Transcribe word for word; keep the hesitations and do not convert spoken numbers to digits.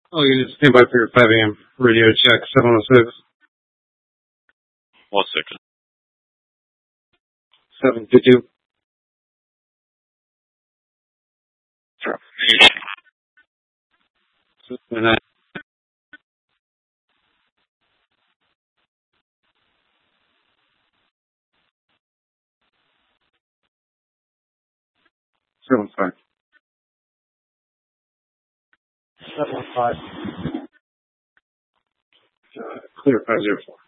Oh, you just stand by for your five a.m. radio check, seven oh six. One second. seven fifty-two. seven nine. seven five. seven five. Uh, clear five zero four.